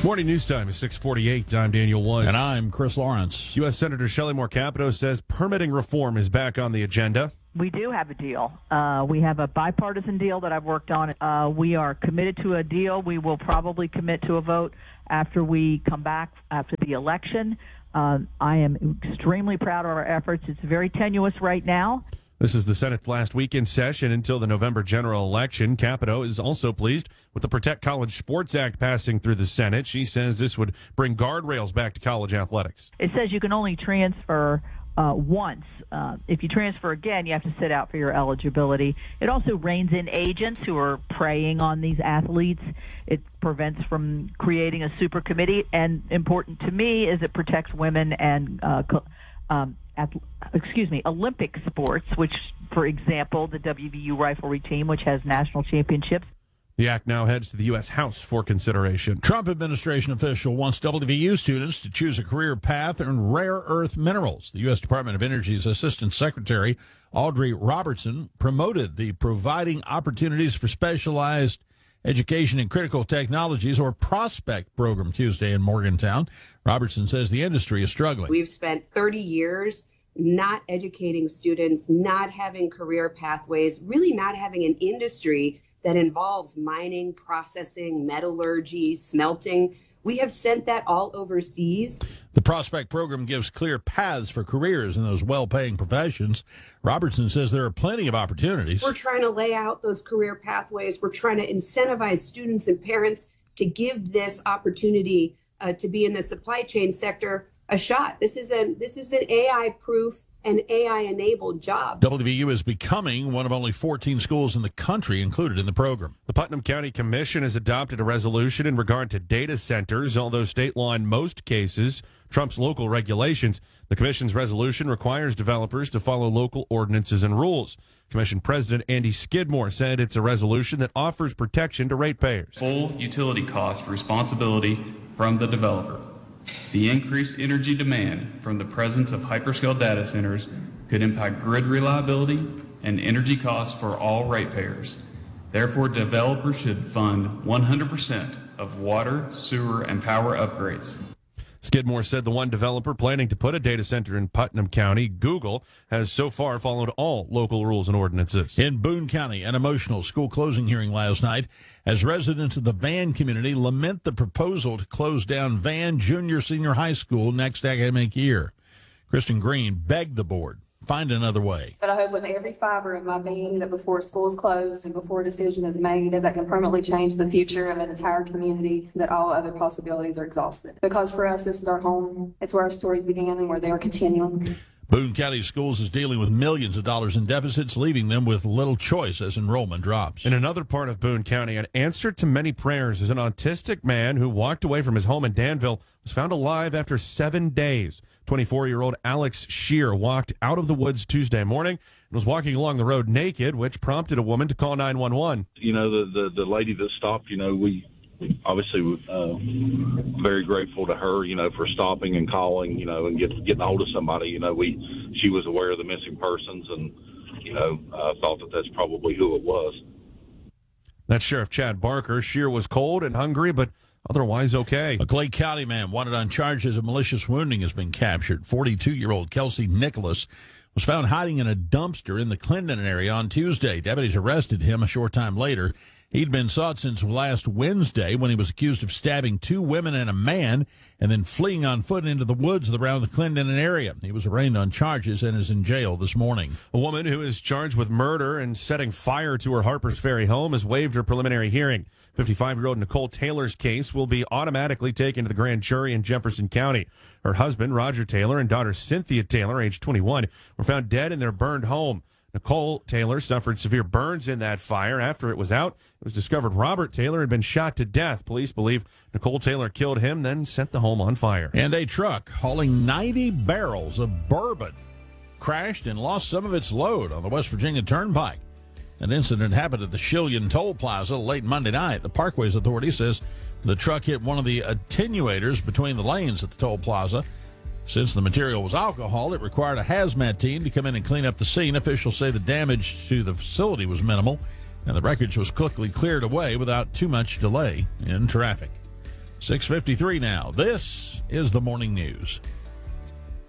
Morning news time is 6:48. I'm Daniel Woods. And I'm Chris Lawrence. U.S. Senator Shelley Moore Capito says permitting reform is back on the agenda. We do have a deal. We have a bipartisan deal that I've worked on. We are committed to a deal. We will probably commit to a vote after we come back after the election. I am extremely proud of our efforts. It's very tenuous right now. This is the Senate's last week in session until the November general election. Capito is also pleased with the Protect College Sports Act passing through the Senate. She says this would bring guardrails back to college athletics. It says you can only transfer once. If you transfer again, you have to sit out for your eligibility. It also reins in agents who are preying on these athletes. It prevents from creating a super committee. And important to me is it protects women and Olympic sports, which, for example, the WVU riflery team, which has national championships. The act now heads to the U.S. House for consideration. Trump administration official wants WVU students to choose a career path in rare earth minerals. The U.S. Department of Energy's Assistant Secretary, Audrey Robertson, promoted the Providing Opportunities for Specialized Education in Critical Technologies, or PROSPECT program, Tuesday in Morgantown. Robertson says the industry is struggling. We've spent 30 years not educating students, not having career pathways, really not having an industry that involves mining, processing, metallurgy, smelting. We have sent that all overseas. The Prospect program gives clear paths for careers in those well-paying professions. Robertson says there are plenty of opportunities. We're trying to lay out those career pathways. We're trying to incentivize students and parents to give this opportunity to be in the supply chain sector a shot. This is an AI-proof and AI-enabled job. WVU is becoming one of only 14 schools in the country included in the program. The Putnam County Commission has adopted a resolution in regard to data centers. Although state law in most cases trumps local regulations, the commission's resolution requires developers to follow local ordinances and rules. Commission President Andy Skidmore said it's a resolution that offers protection to ratepayers. Full utility cost responsibility from the developer. The increased energy demand from the presence of hyperscale data centers could impact grid reliability and energy costs for all ratepayers. Therefore, developers should fund 100% of water, sewer, and power upgrades. Skidmore said the one developer planning to put a data center in Putnam County, Google, has so far followed all local rules and ordinances. In Boone County, an emotional school closing hearing last night as residents of the Van community lament the proposal to close down Van Junior-Senior High School next academic year. Kristen Green begged the board, find another way. But I hope with every fiber of my being that before school is closed and before a decision is made that can permanently change the future of an entire community, that all other possibilities are exhausted. Because for us, this is our home. It's where our stories began and where they are continuing. Boone County Schools is dealing with millions of dollars in deficits, leaving them with little choice as enrollment drops. In another part of Boone County, an answer to many prayers is an autistic man who walked away from his home in Danville was found alive after 7 days. 24-year-old Alex Shear walked out of the woods Tuesday morning and was walking along the road naked, which prompted a woman to call 911. You know, the lady that stopped, you know, we obviously very grateful to her, you know, for stopping and calling, you know, and getting a hold of somebody. You know, she was aware of the missing persons and, you know, thought that that's probably who it was. That's Sheriff Chad Barker. Shear was cold and hungry, but otherwise okay. A Clay County man wanted on charges of malicious wounding has been captured. 42-year-old Kelsey Nicholas was found hiding in a dumpster in the Clinton area on Tuesday. Deputies arrested him a short time later. He'd been sought since last Wednesday when he was accused of stabbing 2 women and a man and then fleeing on foot into the woods around the Clinton area. He was arraigned on charges and is in jail this morning. A woman who is charged with murder and setting fire to her Harpers Ferry home has waived her preliminary hearing. 55-year-old Nicole Taylor's case will be automatically taken to the grand jury in Jefferson County. Her husband, Roger Taylor, and daughter Cynthia Taylor, age 21, were found dead in their burned home. Nicole Taylor suffered severe burns in that fire. After it was out, it was discovered Robert Taylor had been shot to death. Police believe Nicole Taylor killed him, then set the home on fire. And a truck hauling 90 barrels of bourbon crashed and lost some of its load on the West Virginia Turnpike. An incident happened at the Shillian Toll Plaza late Monday night. The Parkways Authority says the truck hit one of the attenuators between the lanes at the toll plaza. Since the material was alcohol, it required a hazmat team to come in and clean up the scene. Officials say the damage to the facility was minimal, and the wreckage was quickly cleared away without too much delay in traffic. 6:53 now. This is the morning news.